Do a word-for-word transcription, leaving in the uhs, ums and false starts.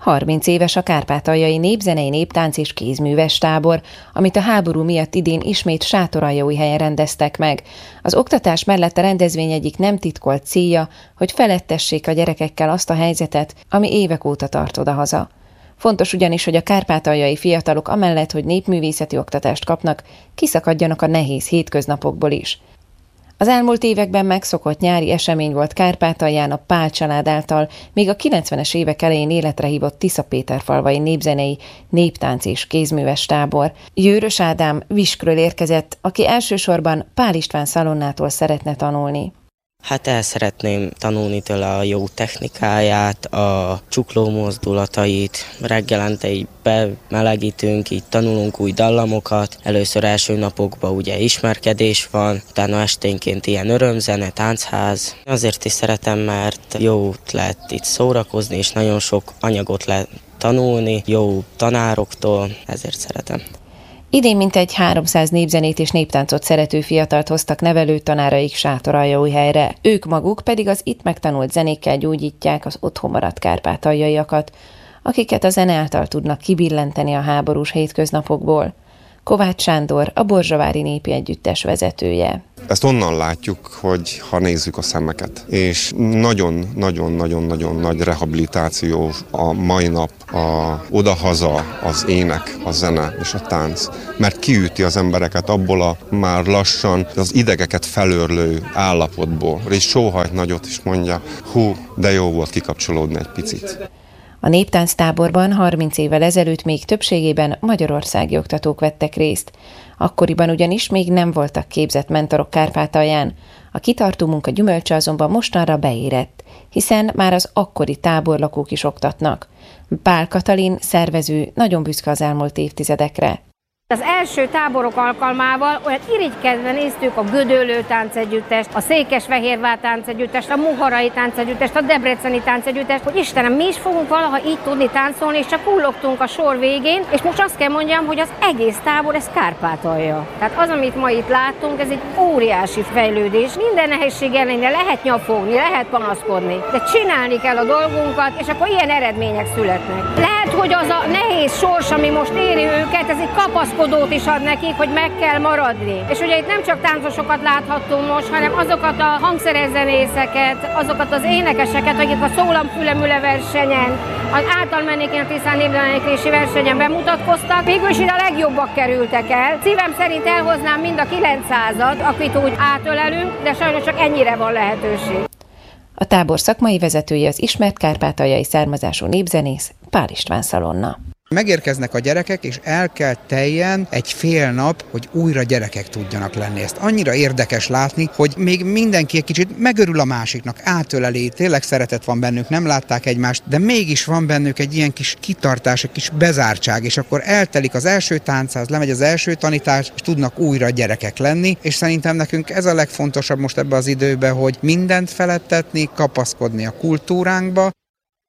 harminc éves a kárpátaljai népzenei, néptánc és kézműves tábor, amit a háború miatt idén ismét Sátoraljaújhelyen rendeztek meg. Az oktatás mellett a rendezvény egyik nem titkolt célja, hogy felettessék a gyerekekkel azt a helyzetet, ami évek óta tart odahaza. Fontos ugyanis, hogy a kárpátaljai fiatalok amellett, hogy népművészeti oktatást kapnak, kiszakadjanak a nehéz hétköznapokból is. Az elmúlt években megszokott nyári esemény volt Kárpátalján a Pál család által, még a kilencvenes évek elején életre hívott Tiszapéterfalvai népzenei, néptánc és kézműves tábor. Jőrös Ádám Viskről érkezett, aki elsősorban Pál István Szalonnától szeretne tanulni. Hát el szeretném tanulni tőle a jó technikáját, a csukló mozdulatait, reggelente így bemelegítünk, így tanulunk új dallamokat. Először első napokban ugye ismerkedés van, utána esténként ilyen örömzene, táncház. Azért is szeretem, mert jó lehet itt szórakozni, és nagyon sok anyagot lehet tanulni, jó tanároktól, ezért szeretem. Idén mintegy háromszáz népzenét és néptáncot szerető fiatalt hoztak nevelőtanáraik Sátoraljaújhelyre, ők maguk pedig az itt megtanult zenékkel gyógyítják az otthon maradt kárpátaljaiakat, akiket a zene által tudnak kibillenteni a háborús hétköznapokból. Kovács Sándor, a Borzsavári Népi Együttes vezetője. Ezt onnan látjuk, hogy ha nézzük a szemeket, és nagyon-nagyon-nagyon-nagyon nagy rehabilitáció a mai nap, a odahaza, az ének, a zene és a tánc, mert kiüti az embereket abból a már lassan az idegeket felőrlő állapotból, és sóhajt nagyot is mondja, hú, de jó volt kikapcsolódni egy picit. A néptánctáborban harminc évvel ezelőtt még többségében magyarországi oktatók vettek részt. Akkoriban ugyanis még nem voltak képzett mentorok Kárpátalján. A kitartó munka gyümölcse azonban mostanra beérett, hiszen már az akkori táborlakók is oktatnak. Pál Katalin, szervező, nagyon büszke az elmúlt évtizedekre. Az első táborok alkalmával olyan irigykedve néztük a Gödöllő táncegyüttest, a Székesfehérvár táncegyüttest, a Muharai táncegyüttest, a Debreceni táncegyüttest, hogy Istenem, mi is fogunk valaha így tudni táncolni, és csak kullogtunk a sor végén, és most azt kell mondjam, hogy az egész tábor, ez Kárpátalja. Tehát az, amit ma itt láttunk, ez egy óriási fejlődés. Minden nehézség ellenére lehet nyafogni, lehet panaszkodni, de csinálni kell a dolgunkat, és akkor ilyen eredmények születnek. Lehet, hogy az a nehéz sors, ami most éri őket, ez egy kapaszkodó is ad nekik, hogy meg kell maradni. És ugye itt nem csak táncosokat láthattunk most, hanem azokat a hangszerzenészeket, azokat az énekeseket, akik a Szólam Fülemüle versenyen, az Által mennék én a Tiszán népzenelési versenyen bemutatkoztak. Végül is ide a legjobbak kerültek el. Szívem szerint elhoznám mind a kilencszázat, akit úgy átölelünk, de sajnos csak ennyire van lehetőség. A tábor szakmai vezetője az ismert kárpátaljai származású népzenész Pál István Szalonna. Megérkeznek a gyerekek, és el kell teljen egy fél nap, hogy újra gyerekek tudjanak lenni. Ezt annyira érdekes látni, hogy még mindenki egy kicsit megörül a másiknak, átöleli, tényleg szeretet van bennük, nem látták egymást, de mégis van bennük egy ilyen kis kitartás, egy kis bezártság, és akkor eltelik az első táncház, lemegy az első tanítás, és tudnak újra gyerekek lenni, és szerintem nekünk ez a legfontosabb most ebben az időben, hogy mindent felettetni, kapaszkodni a kultúránkba.